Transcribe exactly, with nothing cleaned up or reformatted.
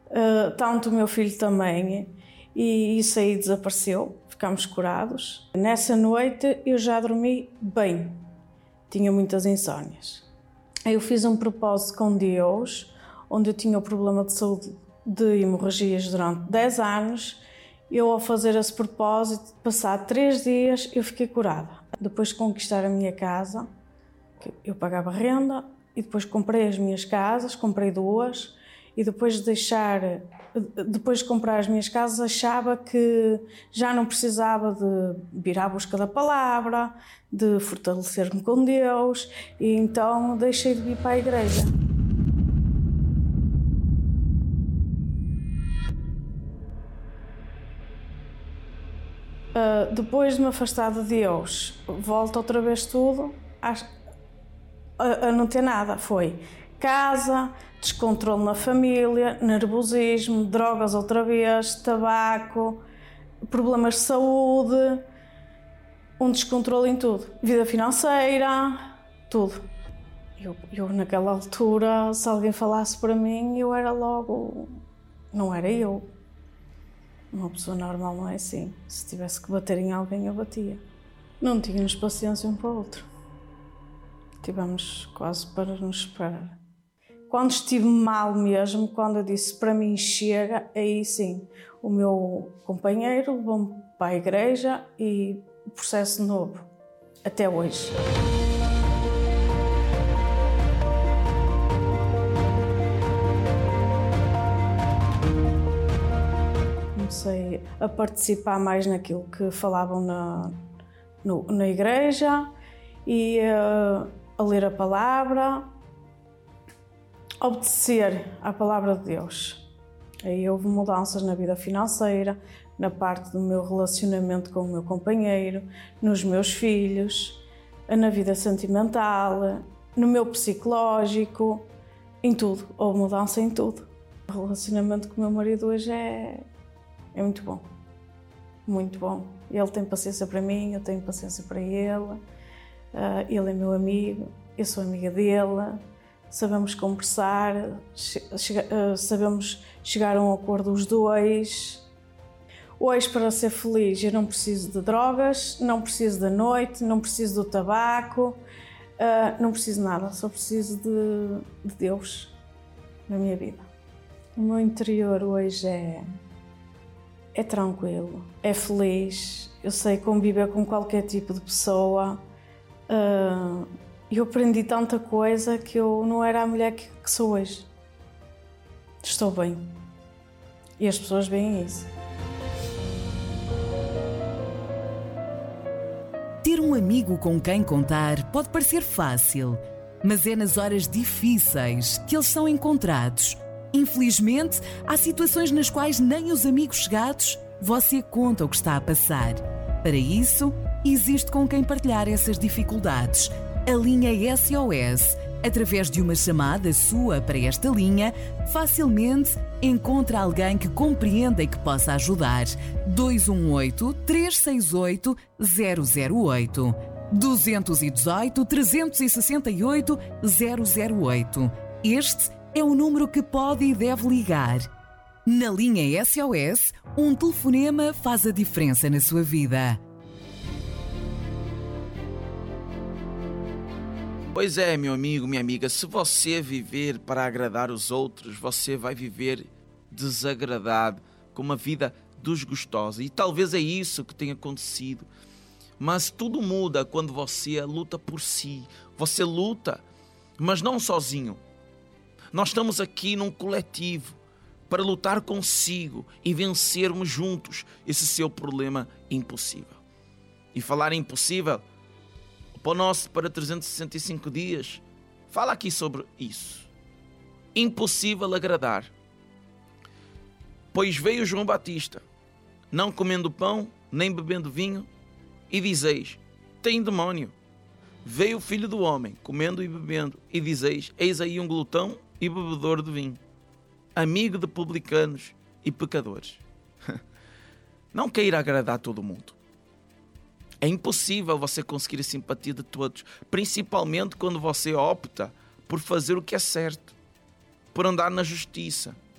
uh, tanto o meu filho também, e isso aí desapareceu, ficámos curados. Nessa noite eu já dormi bem, tinha muitas insónias. Aí eu fiz um propósito com Deus, onde eu tinha o problema de saúde de hemorragias durante dez anos. Eu, ao fazer esse propósito, passar três dias, eu fiquei curada. Depois de conquistar a minha casa, eu pagava renda, e depois comprei as minhas casas, comprei duas, e depois de deixar, depois de comprar as minhas casas, achava que já não precisava de ir à busca da palavra, de fortalecer-me com Deus, e então deixei de ir para a igreja. Uh, depois de me afastar de Deus, volta outra vez tudo a, a, a não ter nada. Foi casa, descontrole na família, nervosismo, drogas outra vez, tabaco, problemas de saúde, um descontrole em tudo. Vida financeira, tudo. Eu, eu naquela altura, se alguém falasse para mim, eu era logo... Não era eu. Uma pessoa normal não é assim. Se tivesse que bater em alguém, eu batia. Não tínhamos paciência um para o outro. Tivemos quase para nos separar. Quando estive mal mesmo, quando eu disse para mim chega, aí sim, o meu companheiro levou-me para a igreja e o processo novo, até hoje. Comecei a participar mais naquilo que falavam na, no, na igreja e uh, a ler a palavra, obedecer à palavra de Deus. Aí houve mudanças na vida financeira, na parte do meu relacionamento com o meu companheiro, nos meus filhos, na vida sentimental, no meu psicológico, em tudo. Houve mudança em tudo. O relacionamento com o meu marido hoje é... É muito bom, muito bom. Ele tem paciência para mim, eu tenho paciência para ele. Uh, ele é meu amigo, eu sou amiga dele. Sabemos conversar, che uh, sabemos chegar a um acordo os dois. Hoje, para ser feliz, eu não preciso de drogas, não preciso da noite, não preciso do tabaco, uh, não preciso de nada, só preciso de, de Deus na minha vida. O meu interior hoje é... É tranquilo, é feliz, eu sei conviver com qualquer tipo de pessoa. Uh, eu aprendi tanta coisa que eu não era a mulher que, que sou hoje. Estou bem. E as pessoas veem isso. Ter um amigo com quem contar pode parecer fácil, mas é nas horas difíceis que eles são encontrados. Infelizmente, há situações nas quais nem os amigos chegados você conta o que está a passar. Para isso, existe com quem partilhar essas dificuldades. A linha S O S, através de uma chamada sua para esta linha, facilmente encontra alguém que compreenda e que possa ajudar. dois um oito, três seis oito, zero zero oito. dois um oito, três seis oito, zero zero oito. Este é o número que pode e deve ligar. Na linha S O S, um telefonema faz a diferença na sua vida. Pois é, meu amigo, minha amiga, se você viver para agradar os outros, você vai viver desagradado, com uma vida desgostosa. E talvez é isso que tenha acontecido. Mas tudo muda quando você luta por si. Você luta, mas não sozinho. Nós estamos aqui num coletivo para lutar consigo e vencermos juntos esse seu problema impossível. E falar em impossível, o Pão Nosso para trezentos e sessenta e cinco dias fala aqui sobre isso. Impossível agradar. Pois veio João Batista, não comendo pão, nem bebendo vinho, e dizeis, tem demónio. Veio o Filho do Homem, comendo e bebendo, e dizeis, eis aí um glutão e bebedor de vinho, amigo de publicanos e pecadores. Não queira agradar todo mundo. É impossível você conseguir a simpatia de todos, principalmente quando você opta por fazer o que é certo, por andar na justiça.